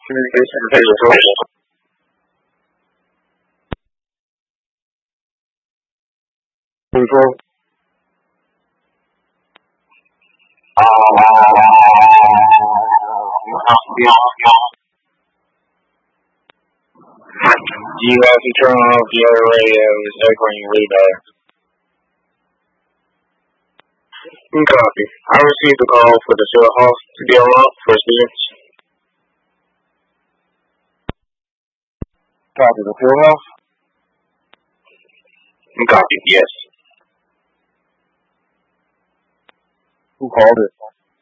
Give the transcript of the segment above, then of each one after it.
Communication table. Control. You have to turn off the other radio. It's echoing really bad. Copy. I received a call for the field house to be unlocked for students. Copy. The field house? Copy. Yes. Who called it?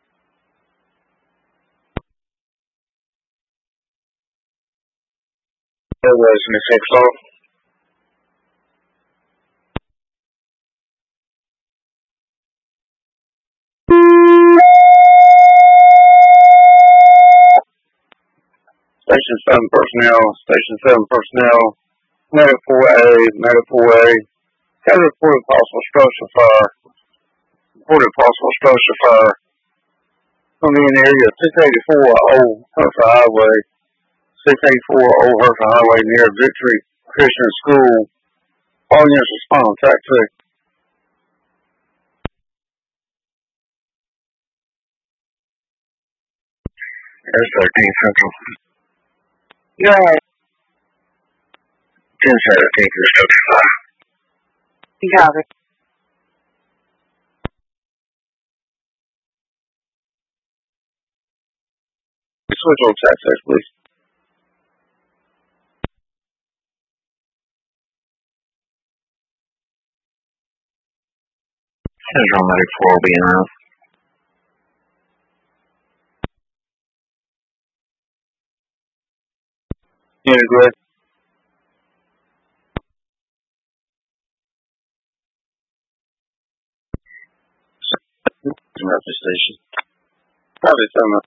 It was Miss Hickstall. Station 7 personnel, Station 7 personnel, Medic 4A, Medic 4A, has reported possible structure fire. Reported possible structure fire from the area 684 Old Hereford Highway, 684 Old Hereford Highway near Victory Christian School. All units respond, taxi. There's 13 Central. Go ahead. 1017 to 75. You got it. Switch on taxi, please. Central Medic 4 will be around. Yeah, good. Memphis Station. Probably something.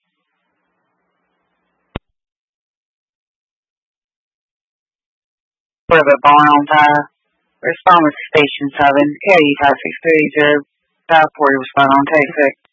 For the barn on fire. Respond to Station 7. KU 5630. 540 respond on take 6.